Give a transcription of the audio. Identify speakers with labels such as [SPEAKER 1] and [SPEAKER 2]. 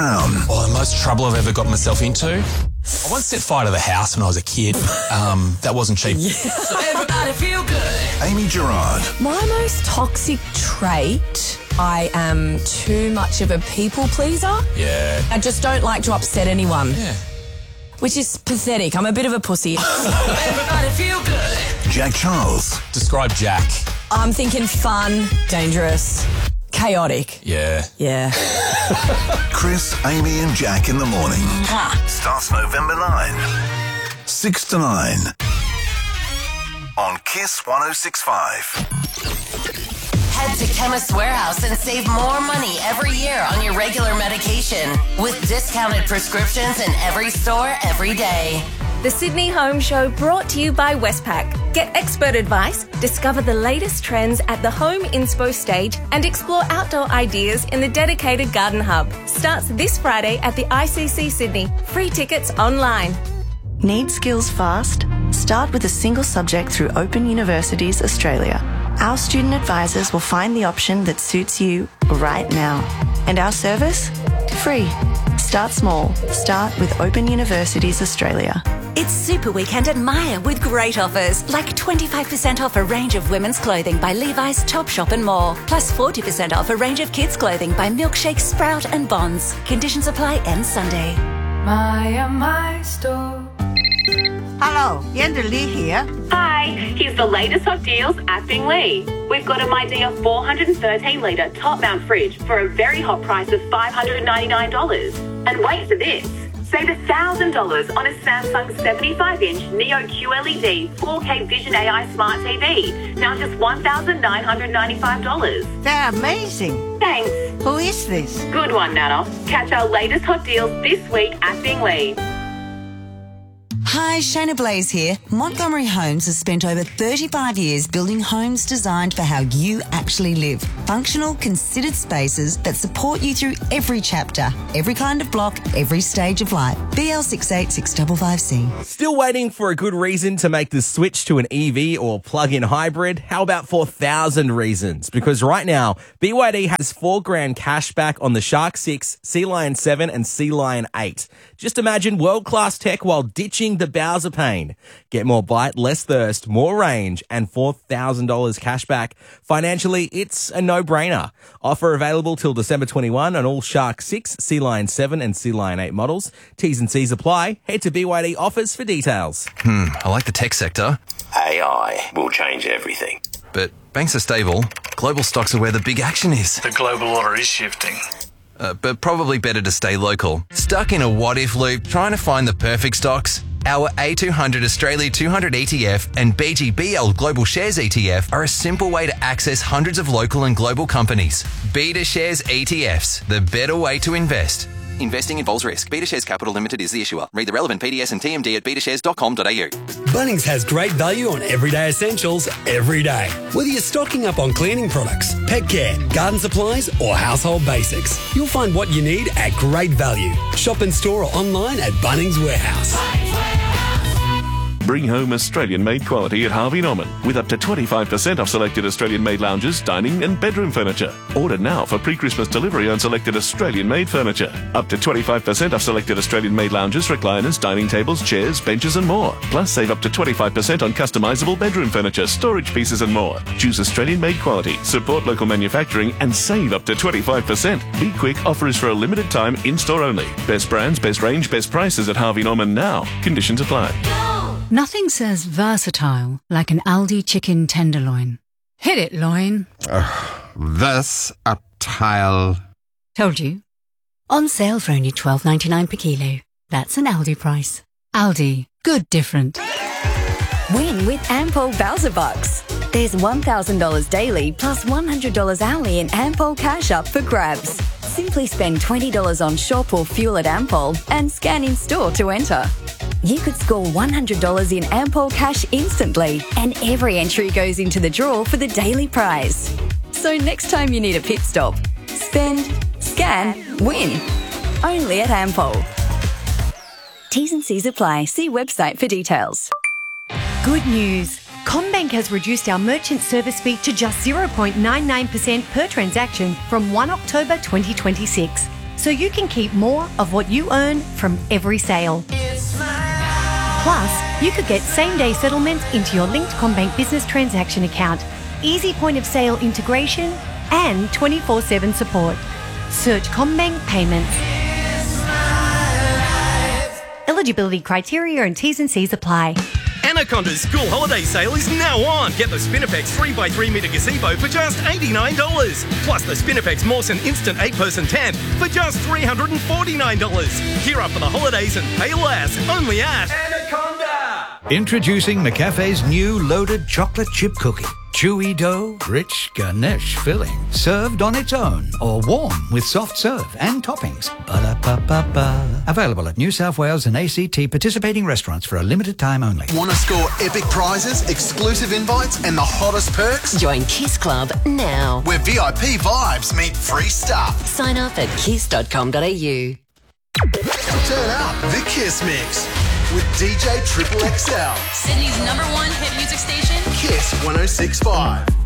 [SPEAKER 1] Oh, the most trouble I've ever got myself into? I once set fire to the house when I was a kid. That wasn't cheap.
[SPEAKER 2] So everybody feel good.
[SPEAKER 3] Amy Gerard.
[SPEAKER 2] My most toxic trait, I am too much of a people pleaser.
[SPEAKER 1] Yeah.
[SPEAKER 2] I just don't like to upset anyone.
[SPEAKER 1] Yeah.
[SPEAKER 2] Which is pathetic. I'm a bit of a pussy. Everybody feel good.
[SPEAKER 3] Jack Charles.
[SPEAKER 1] Describe Jack.
[SPEAKER 2] I'm thinking fun, dangerous, chaotic.
[SPEAKER 1] Yeah.
[SPEAKER 2] Yeah.
[SPEAKER 3] Chris, Amy and Jack in the morning. Starts November 9. 6 to 9. On Kiss 106.5.
[SPEAKER 4] Head to Chemist Warehouse and save more money every year on your regular medication with discounted prescriptions in every store every day.
[SPEAKER 5] The Sydney Home Show brought to you by Westpac. Get expert advice, discover the latest trends at the Home Inspo stage and explore outdoor ideas in the dedicated Garden Hub. Starts this Friday at the ICC Sydney. Free tickets online.
[SPEAKER 6] Need skills fast? Start with a single subject through Open Universities Australia. Our student advisors will find the option that suits you right now. And our service? Free. Start small. Start with Open Universities Australia.
[SPEAKER 7] It's Super Weekend at Myer with great offers, like 25% off a range of women's clothing by Levi's, Topshop and more, plus 40% off a range of kids' clothing by Milkshake, Sprout and Bonds. Conditions apply end Sunday.
[SPEAKER 8] Myer, my store.
[SPEAKER 9] Hello, Yenda Lee here.
[SPEAKER 10] Hi, here's the latest hot deals at Binglee. We've got a MyDear 413-litre top-mount fridge for a very hot price of $599. And wait for this. Save $1,000 on a Samsung 75-inch Neo QLED 4K Vision AI Smart TV. Now just $1,995.
[SPEAKER 9] They're amazing.
[SPEAKER 10] Thanks.
[SPEAKER 9] Who is this?
[SPEAKER 10] Good one, Nana. Catch our latest hot deals this week at Binglee.
[SPEAKER 11] Hi, Shayna Blaze here. Montgomery Homes has spent over 35 years building homes designed for how you actually live. Functional, considered spaces that support you through every chapter, every kind of block, every stage of life. BL68655C.
[SPEAKER 12] Still waiting for a good reason to make the switch to an EV or plug-in hybrid? How about 4,000 reasons? Because right now, BYD has $4,000 cash back on the Shark 6, Sea Lion 7 and Sea Lion 8. Just imagine world-class tech while ditching the Bowser pain. Get more bite, less thirst, more range, and $4,000 cash back. Financially, it's a no-brainer. Offer available till December 21 on all Shark 6, Sea Lion 7 and Sea Lion 8 models. T's and C's apply. Head to BYD offers for details.
[SPEAKER 13] I like the tech sector.
[SPEAKER 14] AI will change everything.
[SPEAKER 13] But banks are stable. Global stocks are where the big action is.
[SPEAKER 15] The global order is shifting.
[SPEAKER 13] But probably better to stay local. Stuck in a what-if loop trying to find the perfect stocks? Our A200 Australia 200 ETF and BGBL Global Shares ETF are a simple way to access hundreds of local and global companies. Beta Shares ETFs, the better way to invest. Investing involves risk. Beta Shares Capital Limited is the issuer. Read the relevant PDS and TMD at betashares.com.au.
[SPEAKER 16] Bunnings has great value on everyday essentials every day. Whether you're stocking up on cleaning products, pet care, garden supplies or household basics, you'll find what you need at great value. Shop in store or online at Bunnings Warehouse.
[SPEAKER 17] Bring home Australian-made quality at Harvey Norman with up to 25% off selected Australian-made lounges, dining and bedroom furniture. Order now for pre-Christmas delivery on selected Australian-made furniture. Up to 25% off selected Australian-made lounges, recliners, dining tables, chairs, benches and more. Plus save up to 25% on customisable bedroom furniture, storage pieces and more. Choose Australian-made quality, support local manufacturing and save up to 25%. Be quick, offer is for a limited time, in-store only. Best brands, best range, best prices at Harvey Norman now. Conditions apply.
[SPEAKER 18] Nothing says versatile like an Aldi chicken tenderloin. Hit it, loin.
[SPEAKER 19] Versatile.
[SPEAKER 18] Told you. On sale for only $12.99 per kilo. That's an Aldi price. Aldi. Good different.
[SPEAKER 5] Win with Ampol Bowser Bucks. There's $1,000 daily plus $100 hourly in Ampol cash up for grabs. Simply spend $20 on shop or fuel at Ampol and scan in store to enter. You could score $100 in Ampol cash instantly, and every entry goes into the draw for the daily prize. So next time you need a pit stop, spend, scan, win. Only at Ampol. T's and C's apply. See website for details.
[SPEAKER 20] Good news. CommBank has reduced our merchant service fee to just 0.99% per transaction from 1 October 2026. so you can keep more of what you earn from every sale. Plus, you could get same-day settlement into your linked CommBank business transaction account, easy point-of-sale integration, and 24/7 support. Search CommBank Payments. Eligibility criteria and T's and C's apply.
[SPEAKER 15] Anaconda's school holiday sale is now on. Get the Spinifex 3x3 metre gazebo for just $89. Plus the Spinifex Mawson Instant 8-person tent for just $349. Gear up for the holidays and pay less. Only at Anaconda.
[SPEAKER 19] Introducing McCafe's new loaded chocolate chip cookie. Chewy dough, rich ganache filling, served on its own or warm with soft serve and toppings. Ba-da-ba-ba-ba. Available at New South Wales and ACT participating restaurants for a limited time only.
[SPEAKER 21] Want to score epic prizes, exclusive invites and the hottest perks?
[SPEAKER 4] Join Kiss Club now.
[SPEAKER 21] Where VIP vibes meet free stuff.
[SPEAKER 4] Sign up at kiss.com.au.
[SPEAKER 21] Turn up the Kiss Mix with DJ Triple XL.
[SPEAKER 22] Sydney's #1 hit music station.
[SPEAKER 21] Kiss 106.5.